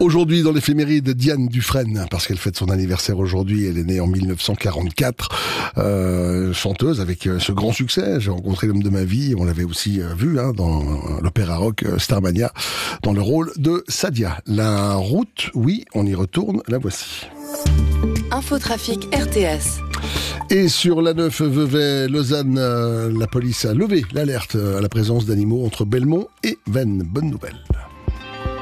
Aujourd'hui, dans l'éphéméride, Diane Dufresne, parce qu'elle fête son anniversaire aujourd'hui. Elle est née en 1944, chanteuse avec ce grand succès. J'ai rencontré l'homme de ma vie. On l'avait aussi vu dans l'opéra rock Starmania, dans le rôle de Sadia. La route, oui, on y retourne. La voici. Infotrafic RTS. Et sur la 9 Vevey-Lausanne, la police a levé l'alerte à la présence d'animaux entre Belmont et Vennes. Bonne nouvelle.